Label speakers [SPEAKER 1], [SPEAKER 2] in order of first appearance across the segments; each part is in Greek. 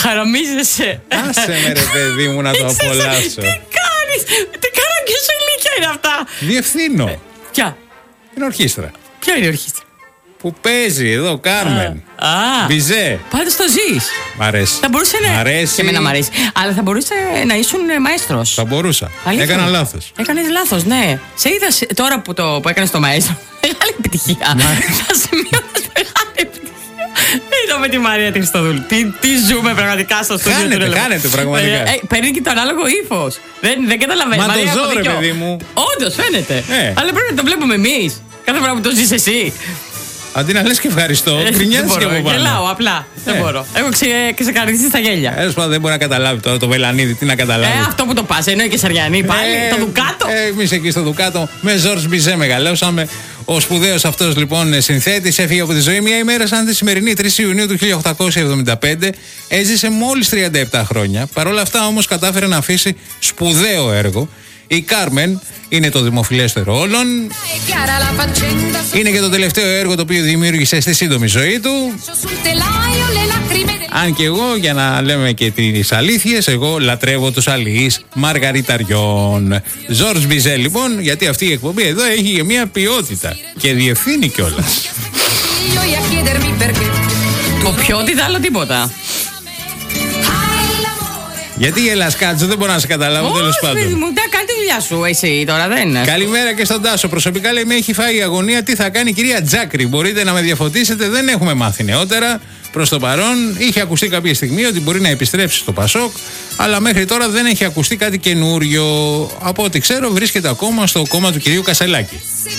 [SPEAKER 1] Χαραμίζεσαι.
[SPEAKER 2] Άσε με ρε παιδί μου να το απολαύσω.
[SPEAKER 1] Τι κάνεις? Τι κάνω και σου ηλικία είναι αυτά?
[SPEAKER 2] Διευθύνω.
[SPEAKER 1] Ποια?
[SPEAKER 2] Την ορχήστρα.
[SPEAKER 1] Ποια είναι η ορχήστρα?
[SPEAKER 2] Που παίζει εδώ, Κάρμεν. Μπιζέ.
[SPEAKER 1] Πάντως το ζεις.
[SPEAKER 2] Μ' αρέσει.
[SPEAKER 1] Θα μπορούσε να.
[SPEAKER 2] Μ' αρέσει.
[SPEAKER 1] Και εμένα μ' αρέσει. Αλλά θα μπορούσε να ήσουν μαέστρος.
[SPEAKER 2] Θα μπορούσα.
[SPEAKER 1] Αλήθεια.
[SPEAKER 2] Έκανα λάθος.
[SPEAKER 1] Έκανες λάθος, ναι. Σε είδα τώρα που έκανες το μαέστρο. Μεγάλη επιτυχία. Θα σημειώνεις μεγάλη επιτυχία. Είδαμε τη Μαρία τη Χριστοδούλου. Τι ζούμε πραγματικά στο στούντιο.
[SPEAKER 2] Κάνετε πραγματικά.
[SPEAKER 1] Παίρνει και τον άλογο ύφος. Δεν καταλαβαίνω.
[SPEAKER 2] Μα το ζω, ρε παιδί μου.
[SPEAKER 1] Όντως φαίνεται. Αλλά πρέπει να το βλέπουμε εμείς. Κάθε φορά που το ζεις εσύ.
[SPEAKER 2] Αντί να λες και ευχαριστώ, γκρινιάζεις και από πάνω.
[SPEAKER 1] Γελάω απλά. Δεν μπορώ. Έχω ξεκαρδίσει στα γέλια.
[SPEAKER 2] Δεν μπορεί να καταλάβει τώρα το Βελανίδη, τι να καταλάβει.
[SPEAKER 1] Αυτό που το πας, ενώ και Σαριανή πάλι. Το Δουκάτο.
[SPEAKER 2] Εμείς εκεί στο Δουκάτο με Ζορζ Μπιζέ μεγαλώσαμε. Ο σπουδαίος αυτός λοιπόν συνθέτης έφυγε από τη ζωή μια ημέρα σαν τη σημερινή 3 Ιουνίου του 1875. Έζησε μόλις 37 χρόνια. Παρ' όλα αυτά όμως κατάφερε να αφήσει σπουδαίο έργο. Η Κάρμεν είναι το δημοφιλέστερο όλων. Είναι και το τελευταίο έργο το οποίο δημιούργησε στη σύντομη ζωή του. Αν και εγώ, για να λέμε και τις αλήθειες, εγώ λατρεύω τους αλληλείς μαργαριταριών. Ζορζ Μπιζέ λοιπόν, γιατί αυτή η εκπομπή εδώ έχει και μια ποιότητα και διευθύνει κιόλας.
[SPEAKER 1] Το ποιότητα, άλλο τίποτα.
[SPEAKER 2] Γιατί γελάς, Κάτσο, δεν μπορώ να σε καταλάβω. Τέλος πάντων.
[SPEAKER 1] Όχι, μου κάνει τη δουλειά σου, εσύ τώρα δεν είναι.
[SPEAKER 2] Καλημέρα και στον Τάσο. Προσωπικά λέει: με έχει φάει η αγωνία. Τι θα κάνει η κυρία Τζάκρη? Μπορείτε να με διαφωτίσετε? Δεν έχουμε μάθει νεότερα. Προς το παρόν, είχε ακουστεί κάποια στιγμή ότι μπορεί να επιστρέψει στο Πασόκ, αλλά μέχρι τώρα δεν έχει ακουστεί κάτι καινούριο. Από ό,τι ξέρω, βρίσκεται ακόμα στο κόμμα του κυρίου Κασελάκη.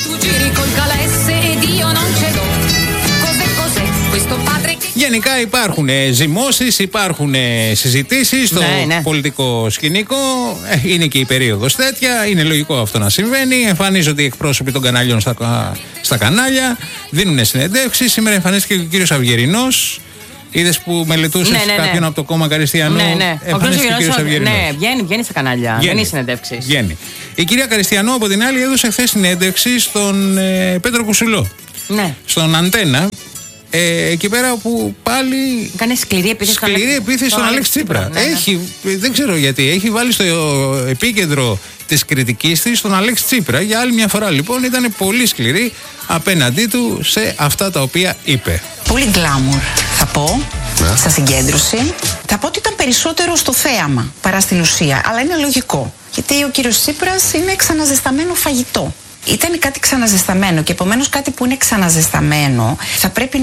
[SPEAKER 2] Γενικά υπάρχουν ζυμώσεις, υπάρχουν συζητήσεις στο πολιτικό σκηνικό. Είναι και η περίοδος τέτοια. Είναι λογικό αυτό να συμβαίνει. Εμφανίζονται οι εκπρόσωποι των καναλιών στα κανάλια. Δίνουν συνεντεύξεις. Σήμερα εμφανίστηκε και ο κύριος Αυγερινός. Είδες που μελετούσες κάποιον από το κόμμα Καριστιανού? Εμφανίστηκε ο κύριος Αυγερινός.
[SPEAKER 1] Ναι, βγαίνει στα κανάλια. Βγαίνει συνεντεύξεις.
[SPEAKER 2] Βγαίνει. Η κυρία Καριστιανού από την άλλη έδωσε χθες συνέντευξη στον Πέτρο Κουσουλό.
[SPEAKER 1] Ναι.
[SPEAKER 2] Στον Αντένα. Εκεί πέρα που πάλι.
[SPEAKER 1] Κάνει σκληρή επίθεση
[SPEAKER 2] στον Αλέξη Τσίπρα. Δεν ξέρω γιατί, έχει βάλει στο επίκεντρο της κριτικής της τον Αλέξη Τσίπρα. Για άλλη μια φορά λοιπόν ήταν πολύ σκληρή απέναντί του σε αυτά τα οποία είπε.
[SPEAKER 3] Πολύ γκλάμουρ θα πω, στα συγκέντρωση. Θα πω ότι ήταν περισσότερο στο θέαμα παρά στην ουσία, αλλά είναι λογικό. Γιατί ο κύριος Τσίπρας είναι ξαναζεσταμένο φαγητό. Ήταν κάτι ξαναζεσταμένο και επομένως κάτι που είναι ξαναζεσταμένο θα πρέπει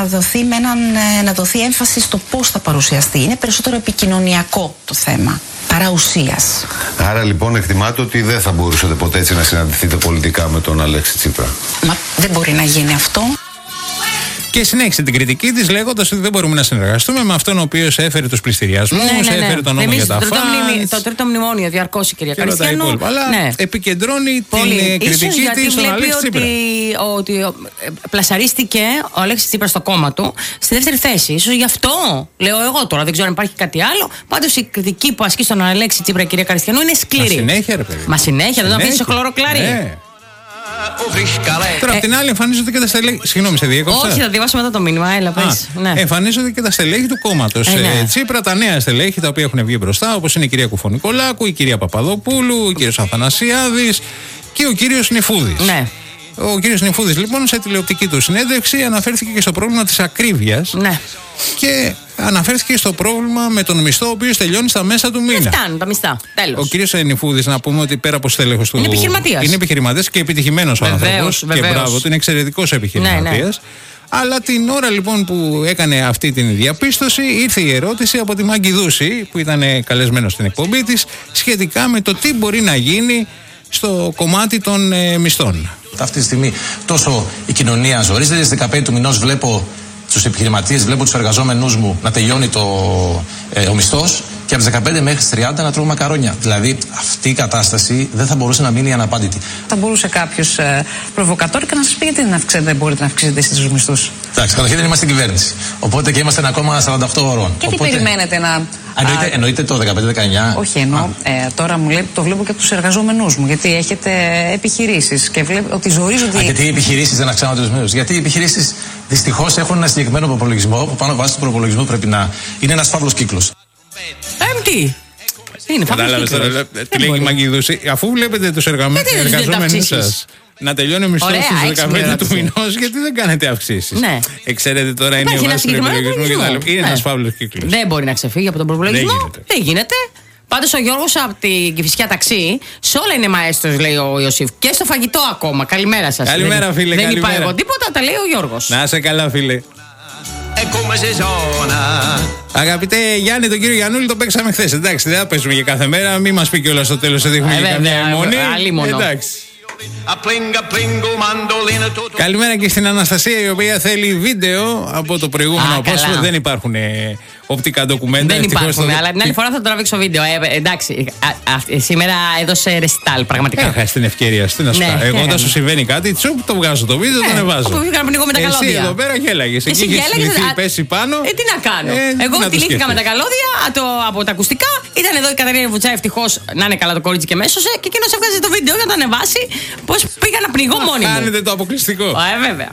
[SPEAKER 3] να δοθεί έμφαση στο πώς θα παρουσιαστεί. Είναι περισσότερο επικοινωνιακό το θέμα παρά ουσίας.
[SPEAKER 4] Άρα λοιπόν εκτιμάτε ότι δεν θα μπορούσατε ποτέ έτσι να συναντηθείτε πολιτικά με τον Αλέξη Τσίπρα?
[SPEAKER 3] Μα δεν μπορεί να γίνει αυτό.
[SPEAKER 2] Και συνέχισε την κριτική της λέγοντας ότι δεν μπορούμε να συνεργαστούμε με αυτόν ο οποίος έφερε τους πληστηριασμούς, έφερε τον νόμο για τα φαντ.
[SPEAKER 1] Το τρίτο μνημόνιο διαρκώς η κυρία Καριστιανού.
[SPEAKER 2] Αλλά επικεντρώνει την κριτική της στον Αλέξη Τσίπρα.
[SPEAKER 1] Ότι πλασαρίστηκε ο Αλέξης Τσίπρας στο κόμμα του στη δεύτερη θέση. Ίσως γι' αυτό λέω εγώ τώρα, δεν ξέρω αν υπάρχει κάτι άλλο. Πάντως η κριτική που ασκεί στον Αλέξη Τσίπρα η κυρία Καριστιανού είναι σκληρή.
[SPEAKER 2] Μα συνέχεια, ρε παιδί.
[SPEAKER 1] Μα συνέχεια, δεν το αφήσει σε χλωροκλάρι.
[SPEAKER 2] Τώρα απ' την άλλη εμφανίζονται και τα στελέχη. Συγγνώμη, σε διέκοψα.
[SPEAKER 1] Όχι, θα διαβάσω μετά το μήνυμα. Έλα, πες.
[SPEAKER 2] Εμφανίζονται και τα στελέχη του κόμματος Τσίπρα, τα νέα στελέχη τα οποία έχουν βγει μπροστά, όπως είναι η κυρία Κουφωνικολάκου, η κυρία Παπαδοπούλου, ο κύριος Αθανασιάδης και ο κύριος Νιφούδης.
[SPEAKER 1] Ναι.
[SPEAKER 2] Ο κύριος Νιφούδης λοιπόν σε τηλεοπτική του συνέντευξη αναφέρθηκε και στο πρόβλημα της ακρίβειας.
[SPEAKER 1] Ναι.
[SPEAKER 2] Και αναφέρθηκε στο πρόβλημα με τον μισθό, ο οποίος τελειώνει στα μέσα του μήνα.
[SPEAKER 1] Δεν φτάνουν τα μισθά. Τέλος.
[SPEAKER 2] Ο κύριος Νιφούδης, να πούμε ότι πέρα από στέλεχος του. Είναι επιχειρηματίας και επιτυχημένος ο άνθρωπος. Και μπράβο του, είναι εξαιρετικός επιχειρηματίας. Ναι. Αλλά την ώρα λοιπόν που έκανε αυτή την διαπίστωση, ήρθε η ερώτηση από τη Μάγκη Δούση, που ήταν καλεσμένος στην εκπομπή της, σχετικά με το τι μπορεί να γίνει στο κομμάτι των μισθών.
[SPEAKER 5] Αυτή τη στιγμή τόσο η κοινωνία ζορίζεται. Στις 15 του μηνός βλέπω τους επιχειρηματίες, βλέπω τους εργαζόμενους μου να τελειώνει ο μισθός και από τις 15 μέχρι τις 30 να τρώμε μακαρόνια. Δηλαδή αυτή η κατάσταση δεν θα μπορούσε να μείνει αναπάντητη.
[SPEAKER 3] Θα μπορούσε κάποιος προβοκατόρικα να σας πει γιατί δεν μπορείτε να αυξήσετε εσείς τους μισθούς.
[SPEAKER 5] Εντάξει, καταρχήν δεν είμαστε στην κυβέρνηση. Οπότε και είμαστε ένα κόμμα 48 ωρών.
[SPEAKER 3] Και τι περιμένετε να.
[SPEAKER 5] Εννοείται το 15-19.
[SPEAKER 3] Όχι, εννοώ. Τώρα μου λέει, το βλέπω και από τους εργαζόμενούς μου. Γιατί έχετε επιχειρήσεις και βλέπω ότι ζορίζονται.
[SPEAKER 5] Γιατί οι επιχειρήσεις δεν αυξάνονται τους μισθούς? Γιατί οι επιχειρήσεις Δυστυχώς έχουν ένα συγκεκριμένο προπολογισμό που πάνω βάσει του προπολογισμού πρέπει να είναι ένας φαύλος κύκλος.
[SPEAKER 1] Τι. Είναι φαύλος κύκλος.
[SPEAKER 2] Τι λέει η Μαγκηδούση, αφού βλέπετε τους εργαζόμενους σας να τελειώνει ο μισθός στους 15 του μηνός, γιατί δεν κάνετε αυξήσεις?
[SPEAKER 1] Ναι.
[SPEAKER 2] Ξέρετε τώρα είναι η βάση του προπολογισμού. Είναι ένας φαύλος κύκλος.
[SPEAKER 1] Δεν μπορεί να ξεφύγει από τον προπολογισμό. Δεν γίνεται. Πάντως ο Γιώργος από την Κηφισιά Ταξί, σε όλα είναι μαέστρος, λέει ο Ιωσήφ. Και στο φαγητό ακόμα. Καλημέρα σας.
[SPEAKER 2] Καλημέρα, φίλε.
[SPEAKER 1] Δεν είπα εγώ τίποτα, τα λέει ο Γιώργος.
[SPEAKER 2] Να είσαι καλά, φίλε. Αγαπητέ Γιάννη, τον κύριο Γιαννούλη τον παίξαμε χθες. Εντάξει, δεν θα παίζουμε για κάθε μέρα. Μην μας πει κιόλας στο τέλος ότι έχουμε καμιά αιμονή. Εντάξει. Καλημέρα και στην Αναστασία, η οποία θέλει βίντεο από το προηγούμενο απόσπασμα. Δεν υπάρχουν οπτικά ντοκουμέντα.
[SPEAKER 1] Δεν υπάρχουν, αλλά την άλλη φορά θα το τραβήξω βίντεο. Εντάξει, σήμερα έδωσε ρεστάλ πραγματικά.
[SPEAKER 2] Έχασε την ευκαιρία σου, να σου πω. Εγώ όταν σου συμβαίνει κάτι, τσουπ, το βγάζω το βίντεο, το ανεβάζω. Εσύ εδώ πέρα γέλαγες. Εκεί είχες κληθεί, πέσει πάνω.
[SPEAKER 1] Τι να κάνω. Εγώ τυλίχθηκα με τα καλώδια από τα ακουστικά. Ήταν εδώ η Κατερίνα Βουτσά, ευτυχώς να είναι καλά το κορίτσι και μέσωσε. Και εκείνος έβγαζε το βίντεο για να το ανεβάσει. Πώς πήγα να πνιγώ μόνη μου.
[SPEAKER 2] Κάνετε το αποκλειστικό.
[SPEAKER 1] Βέβαια.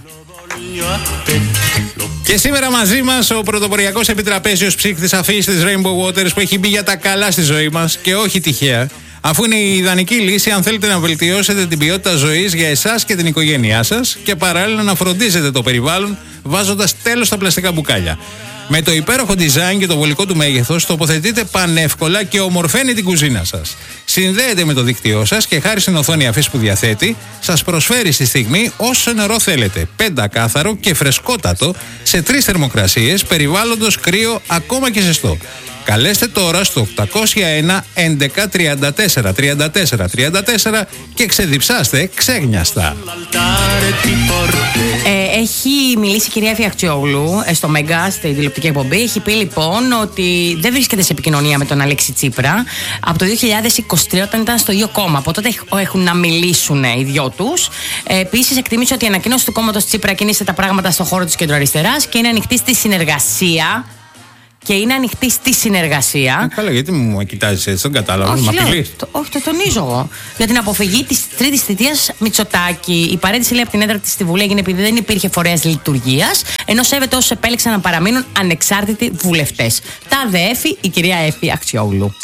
[SPEAKER 2] Και σήμερα μαζί μας ο πρωτοποριακός επιτραπέζιος ψύχτης αφής της Rainbow Waters, που έχει μπει για τα καλά στη ζωή μας και όχι τυχαία, αφού είναι η ιδανική λύση αν θέλετε να βελτιώσετε την ποιότητα ζωής για εσάς και την οικογένειά σας και παράλληλα να φροντίζετε το περιβάλλον βάζοντας τέλος στα πλαστικά μπουκάλια. Με το υπέροχο design και το βολικό του μέγεθος τοποθετείτε πανεύκολα και ομορφαίνει την κουζίνα σας. Συνδέεται με το δίκτυό σας και χάρη στην οθόνη αφής που διαθέτει, σας προσφέρει στη στιγμή όσο νερό θέλετε. Πεντακάθαρο και φρεσκότατο σε 3 θερμοκρασίες, περιβάλλοντος κρύο ακόμα και ζεστό. Καλέστε τώρα στο 801 11 34 34 34 και ξεδιψάστε ξέγνιαστα.
[SPEAKER 1] Έχει μιλήσει η κυρία Εφη Αχτσιόγλου στο Μέγκα, στη τηλεοπτική εκπομπή. Έχει πει λοιπόν ότι δεν βρίσκεται σε επικοινωνία με τον Αλέξη Τσίπρα από το 2023 όταν ήταν στο ίδιο κόμμα. Από τότε έχουν να μιλήσουν οι δυο τους. Επίσης, εκτίμησε ότι η ανακοίνωση του κόμματος Τσίπρα κινήσε τα πράγματα στον χώρο της κεντροαριστεράς και είναι ανοιχτή στη συνεργασία.
[SPEAKER 2] Καλά, γιατί μου κοιτάζεις έτσι, τον κατάλαβα.
[SPEAKER 1] Όχι, το τονίζω εγώ. Για την αποφυγή της τρίτης θητείας Μητσοτάκη. Η παρέτηση, λέει, από την έδρα της στη Βουλή έγινε επειδή δεν υπήρχε φορέας λειτουργίας, ενώ σέβεται όσους επέλεξαν να παραμείνουν ανεξάρτητοι βουλευτές. Τα ΔΕΦΗ, η κυρία Εφη Αχτσιόγλου.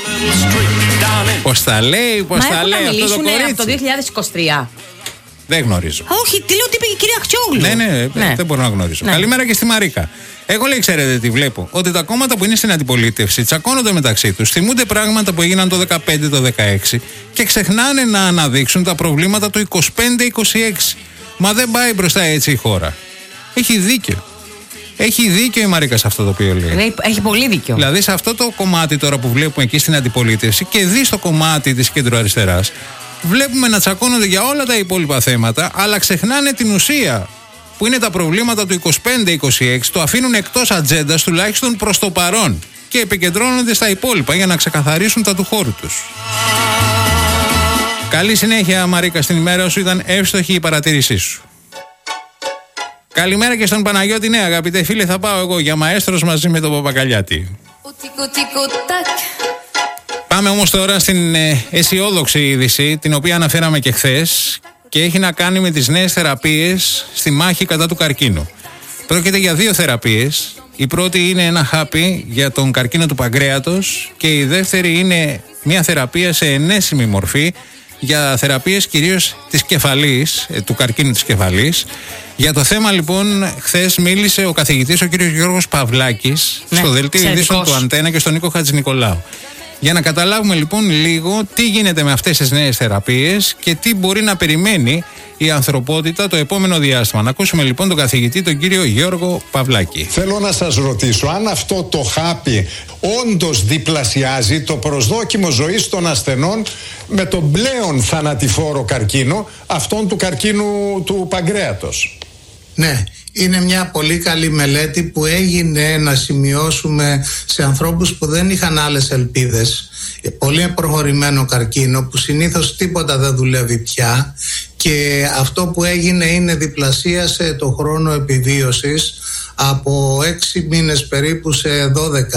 [SPEAKER 2] Πώς τα λέει, πώς τα λέει αυτό το κορίτσι.
[SPEAKER 1] Από το 2023.
[SPEAKER 2] Δεν γνωρίζω.
[SPEAKER 1] Όχι, τι λέω, τι είπε η κυρία Αχτσιόγλου.
[SPEAKER 2] Ναι, δεν μπορώ να γνωρίζω. Ναι. Καλημέρα και στη Μαρίκα. Εγώ, λέει, ξέρετε τι βλέπω? Ότι τα κόμματα που είναι στην αντιπολίτευση τσακώνονται μεταξύ τους, θυμούνται πράγματα που έγιναν το 15, το 16 και ξεχνάνε να αναδείξουν τα προβλήματα του 25-26. Μα δεν πάει μπροστά έτσι η χώρα. Έχει δίκιο. Έχει δίκιο η Μαρίκα σε αυτό το οποίο λέει.
[SPEAKER 1] Έχει πολύ δίκιο.
[SPEAKER 2] Δηλαδή σε αυτό το κομμάτι τώρα που βλέπουμε εκεί στην αντιπολίτευση και δει στο κομμάτι της κεντροαριστεράς, βλέπουμε να τσακώνονται για όλα τα υπόλοιπα θέματα, αλλά ξεχνάνε την ουσία, που είναι τα προβλήματα του 25-26, το αφήνουν εκτός ατζέντας τουλάχιστον προς το παρόν και επικεντρώνονται στα υπόλοιπα για να ξεκαθαρίσουν τα του χώρου τους. Καλή συνέχεια, Μαρίκα, στην ημέρα σου, ήταν εύστοχη η παρατήρησή σου. Καλημέρα και στον Παναγιώτη. Ναι, αγαπητέ φίλε, θα πάω εγώ για μαέστρος μαζί με τον Παπακαλιάτη. Πάμε όμως τώρα στην αισιόδοξη είδηση, την οποία αναφέραμε και χθες, και έχει να κάνει με τις νέες θεραπείες στη μάχη κατά του καρκίνου. Πρόκειται για 2 θεραπείες. Η πρώτη είναι ένα χάπι για τον καρκίνο του παγκρέατος και η δεύτερη είναι μια θεραπεία σε ενέσιμη μορφή για θεραπείες κυρίως της κεφαλής, του καρκίνου της κεφαλής. Για το θέμα λοιπόν χθες μίλησε ο καθηγητής, ο κύριος Γιώργος Παυλάκης, στο δελτίο ειδήσεων του Αντένα και στον Νίκο Χατζηνικολάου. Για να καταλάβουμε λοιπόν λίγο τι γίνεται με αυτές τις νέες θεραπείες και τι μπορεί να περιμένει η ανθρωπότητα το επόμενο διάστημα. Να ακούσουμε λοιπόν τον καθηγητή, τον κύριο Γιώργο Παυλάκη.
[SPEAKER 6] Θέλω να σας ρωτήσω αν αυτό το χάπι όντως διπλασιάζει το προσδόκιμο ζωής των ασθενών με τον πλέον θανατηφόρο καρκίνο, αυτόν του καρκίνου του παγκρέατος.
[SPEAKER 7] Ναι. Είναι μια πολύ καλή μελέτη που έγινε να σημειώσουμε σε ανθρώπους που δεν είχαν άλλες ελπίδες. Πολύ προχωρημένο καρκίνο που συνήθως τίποτα δεν δουλεύει πια, και αυτό που έγινε είναι διπλασίασε το χρόνο επιβίωσης από 6 μήνες περίπου σε 12.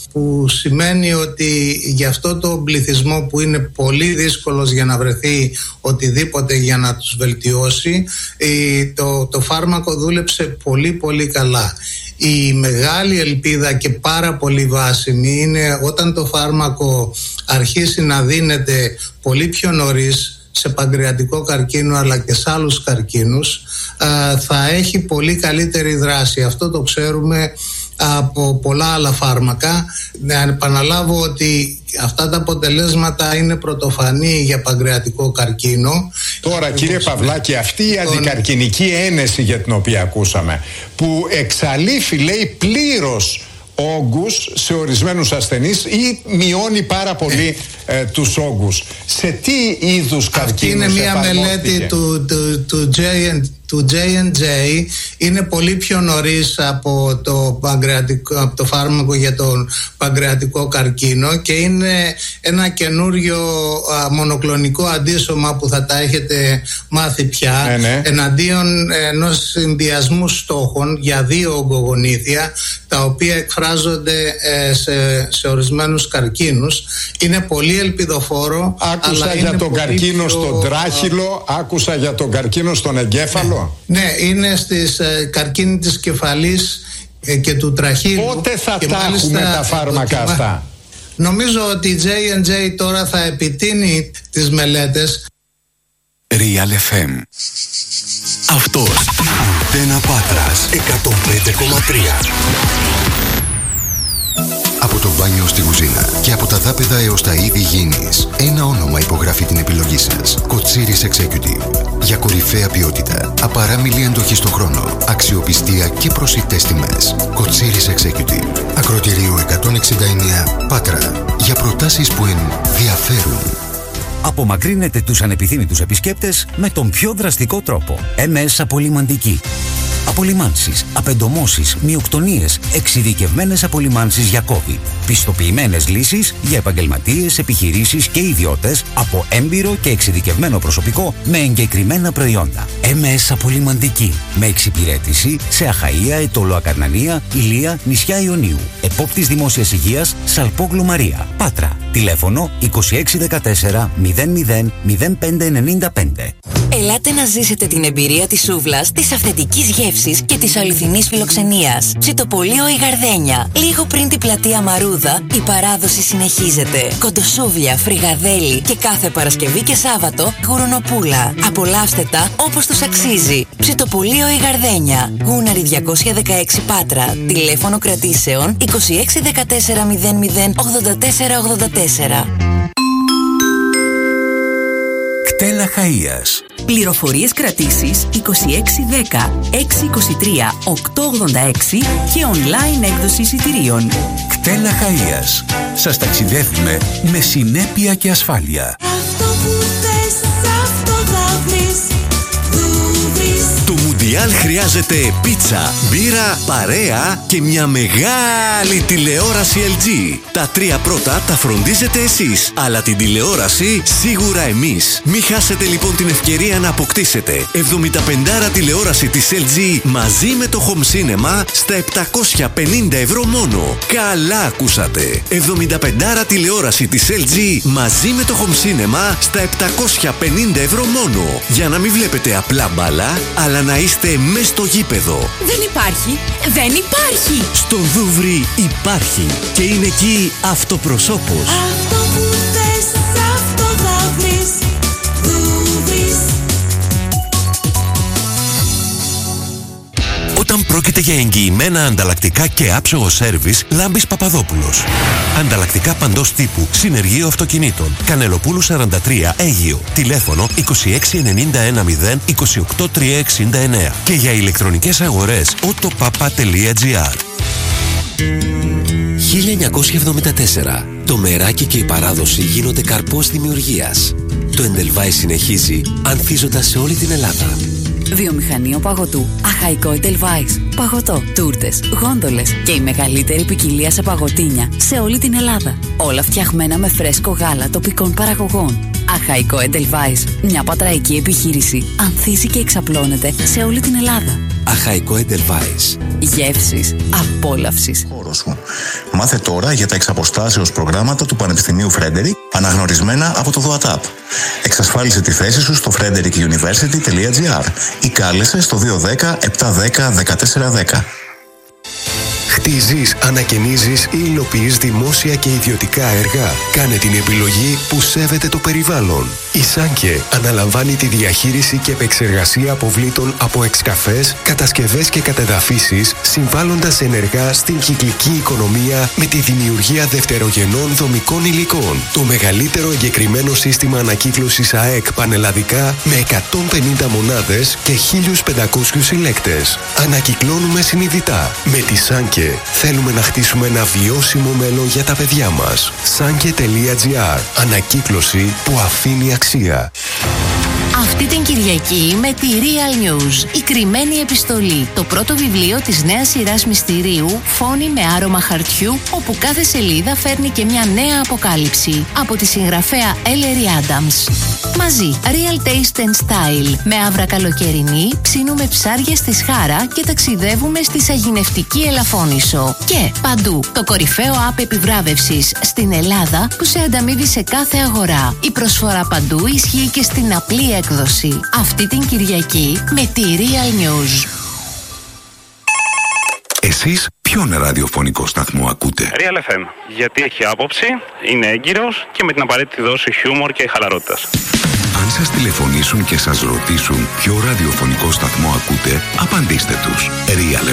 [SPEAKER 7] που σημαίνει ότι για αυτό το πληθυσμό που είναι πολύ δύσκολος για να βρεθεί οτιδήποτε για να τους βελτιώσει, το φάρμακο δούλεψε πολύ πολύ καλά. Η μεγάλη ελπίδα και πάρα πολύ βάσιμη είναι όταν το φάρμακο αρχίσει να δίνεται πολύ πιο νωρίς σε παγκρεατικό καρκίνο αλλά και σε άλλους καρκίνους, θα έχει πολύ καλύτερη δράση. Αυτό το ξέρουμε από πολλά άλλα φάρμακα. Να επαναλάβω ότι αυτά τα αποτελέσματα είναι πρωτοφανή για παγκρεατικό καρκίνο.
[SPEAKER 6] Τώρα κύριε Παυλάκη, αυτή η αντικαρκινική ένεση για την οποία ακούσαμε, που εξαλείφει λέει πλήρως όγκους σε ορισμένους ασθενείς ή μειώνει πάρα πολύ τους όγκους, σε τι είδους καρκίνους
[SPEAKER 7] αυτή είναι μια μελέτη του J&J, είναι πολύ πιο νωρίς από το φάρμακο για τον παγκρεατικό καρκίνο και είναι ένα καινούριο μονοκλονικό αντίσωμα που θα τα έχετε μάθει πια, εναντίον ενός συνδυασμού στόχων για 2 ογκογονήθεια, τα οποία εκφράζονται σε ορισμένους καρκίνους. Είναι πολύ ελπιδοφόρο.
[SPEAKER 6] Άκουσα για τον καρκίνο στον τράχυλο, άκουσα για τον καρκίνο στον εγκέφαλο.
[SPEAKER 7] Ναι, είναι στις καρκίνοι της κεφαλής και του τραχύλου.
[SPEAKER 6] Πότε θα τα έχουμε τα φάρμακα αυτά?
[SPEAKER 7] Νομίζω ότι η J&J τώρα θα επιτείνει τις μελέτες.
[SPEAKER 8] Real FM. Αυτός Αντένα Πάτρας 105,3. Από το μπάνιο στη κουζίνα και από τα δάπεδα έως τα είδη γήινης, ένα όνομα υπογράφει την επιλογή σας. Κοτσίρις Executive. Για κορυφαία ποιότητα, απαράμιλη αντοχή στον χρόνο, αξιοπιστία και προσιτές τιμές. Κοτσίρις Executive. Ακροτηρίου 169 Πάτρα. Για προτάσεις που ενδιαφέρουν.
[SPEAKER 9] Απομακρύνετε τους ανεπιθύμητους επισκέπτες με τον πιο δραστικό τρόπο. MS Απολυμαντική. Απολυμάνσεις, απεντομώσεις, μυοκτονίες, εξειδικευμένες απολυμάνσεις για COVID. Πιστοποιημένες λύσεις για επαγγελματίες, επιχειρήσεις και ιδιώτες από έμπειρο και εξειδικευμένο προσωπικό με εγκεκριμένα προϊόντα. MS Απολυμαντική. Με εξυπηρέτηση σε Αχαΐα, Αιτωλό Ακαρνανία, Ηλία, νησιά Ιωνίου. Επόπτης Δημόσιας Υγείας, Σαλπόγλου Μαρία. Πάτρα. Τηλέφωνο 2614 00 0595.
[SPEAKER 10] Ελάτε να ζήσετε την εμπειρία της σούβλας, της αυθεντικής γεύσης και της αληθινής φιλοξενίας. Ψητοπολείο η Γαρδένια. Λίγο πριν την πλατεία Μαρούδα, η παράδοση συνεχίζεται. Κοντοσούβλια, φρυγαδέλι και κάθε Παρασκευή και Σάββατο γουρνοπούλα. Απολαύστε τα όπως τους αξίζει. Ψητοπολείο η Γαρδένια. Γούναρη 216 Πάτρα. Τηλέφωνο κρατήσεων 2614 00 8484.
[SPEAKER 8] Κτέλ Αχαΐας.
[SPEAKER 11] Πληροφορίες κρατήσεις 2610 623 886 και online έκδοση εισιτηρίων.
[SPEAKER 8] Κτέλ Αχαΐας. Σας ταξιδεύουμε με συνέπεια και ασφάλεια.
[SPEAKER 12] Αυτό που θες, αυτό θα βρεις.
[SPEAKER 8] Το Μουντιάλ χρειάζεται πίτσα, μπύρα, παρέα και μια μεγάλη τηλεόραση LG. Τα 3 πρώτα τα φροντίζετε εσείς, αλλά την τηλεόραση σίγουρα εμείς. Μην χάσετε λοιπόν την ευκαιρία να αποκτήσετε 75 τηλεόραση της LG μαζί με το Home Cinema στα 750 ευρώ μόνο. Καλά ακούσατε! 75 τηλεόραση της LG μαζί με το Home Cinema στα 750 ευρώ μόνο. Για να μην βλέπετε απλά μπάλα, αλλά να είστε μες στο γήπεδο.
[SPEAKER 11] Δεν υπάρχει! Δεν υπάρχει!
[SPEAKER 8] Στον Δούβρι υπάρχει και είναι εκεί αυτοπροσώπος.
[SPEAKER 12] Αυτό που θες, αυτό θα βρεις. Δούβρις.
[SPEAKER 8] Όταν πρόκειται για εγγυημένα ανταλλακτικά και άψογο σέρβις, Λάμπης Παπαδόπουλος. Ανταλλακτικά παντός τύπου, συνεργείο αυτοκινήτων. Κανελοπούλου 43, Αίγυο. Τηλέφωνο 26910 28369. Και για ηλεκτρονικές αγορές, autopapa.gr. 1974. Το μεράκι και η παράδοση γίνονται καρπός δημιουργίας. Το Edelweiss συνεχίζει, ανθίζοντας σε όλη την Ελλάδα.
[SPEAKER 11] Βιομηχανείο παγωτού. Αχαϊκό Edelweiss. Παγωτό, τούρτες, γόντολες και η μεγαλύτερη ποικιλία σε παγωτίνια σε όλη την Ελλάδα. Όλα φτιαγμένα με φρέσκο γάλα τοπικών παραγωγών. Αχαϊκό Edelweiss. Μια πατραϊκή επιχείρηση. Ανθίζει και εξαπλώνεται σε όλη την Ελλάδα.
[SPEAKER 8] Αχαϊκό Edelweiss.
[SPEAKER 11] Γεύσεις απόλαυσης.
[SPEAKER 13] Μάθε τώρα για τα εξαποστάσεως προγράμματα του Πανεπιστημίου Frederick, αναγνωρισμένα από το ΔΟΑΤΑΠ. Εξασφάλισε τη θέση σου στο frederickuniversity.gr ή κάλεσε στο 210 710 1410.
[SPEAKER 14] Χτίζεις, ανακαινίζεις ή υλοποιείς δημόσια και ιδιωτικά έργα. Κάνε την επιλογή που σέβεται το περιβάλλον. Η Σάνκε αναλαμβάνει τη διαχείριση και επεξεργασία αποβλήτων από εξκαφές, κατασκευές και κατεδαφίσεις, συμβάλλοντας ενεργά στην κυκλική οικονομία με τη δημιουργία δευτερογενών δομικών υλικών. Το μεγαλύτερο εγκεκριμένο σύστημα ανακύκλωσης ΑΕΚ πανελλαδικά με 150 μονάδες και 1.500 συλλέκτες. Ανακυκλώνουμε συνειδητά. Με τη Σάνκε θέλουμε να χτίσουμε ένα βιώσιμο μέλλον για τα παιδιά μας. Sanke.gr. Ανακύκλωση που αφήνει αξία.
[SPEAKER 10] Αυτή την Κυριακή με τη Real News, η κρυμμένη επιστολή, το πρώτο βιβλίο της νέας σειράς μυστηρίου, φόνη με άρωμα χαρτιού, όπου κάθε σελίδα φέρνει και μια νέα αποκάλυψη, από τη συγγραφέα Ellery Adams. Μαζί, Real Taste and Style, με άβρα καλοκαιρινή, ψήνουμε ψάρια στη Σχάρα και ταξιδεύουμε στη Σαγηνευτική Ελαφώνησο. Και παντού, το κορυφαίο app επιβράβευσης στην Ελλάδα που σε ανταμείβει σε κάθε αγορά. Η προσφορά παντού ισχύει και στην απλή έκδοση. Αυτή την Κυριακή με τη Real News.
[SPEAKER 15] Εσείς ποιον ραδιοφωνικό σταθμό ακούτε?
[SPEAKER 16] Real FM. Γιατί έχει άποψη, είναι έγκυρος και με την απαραίτητη δόση χιούμορ και χαλαρότητας.
[SPEAKER 15] Αν σας τηλεφωνήσουν και σας ρωτήσουν ποιο ραδιοφωνικό σταθμό ακούτε, απαντήστε τους. Real